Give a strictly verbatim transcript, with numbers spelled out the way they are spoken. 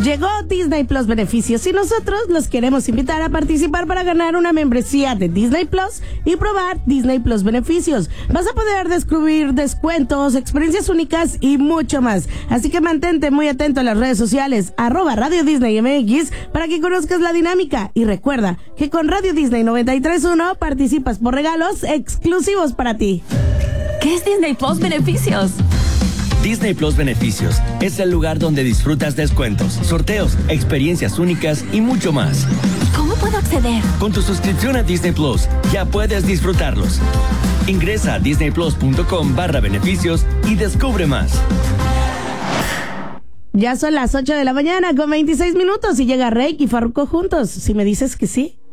Llegó Disney Plus Beneficios y nosotros los queremos invitar a participar para ganar una membresía de Disney Plus y probar Disney Plus Beneficios. Vas a poder descubrir descuentos, experiencias únicas y mucho más. Así que mantente muy atento a las redes sociales, arroba Radio Disney M X, para que conozcas la dinámica. Y recuerda que con Radio Disney noventa y tres punto uno participas por regalos exclusivos para ti. ¿Qué es Disney Plus Beneficios? Disney Plus Beneficios es el lugar donde disfrutas descuentos, sorteos, experiencias únicas y mucho más. ¿Cómo puedo acceder? Con tu suscripción a Disney Plus ya puedes disfrutarlos. Ingresa a disneyplus.com barra beneficios y descubre más. Ya son las ocho de la mañana con veintiséis minutos y llega Rey y Farruko juntos. Si me dices que sí.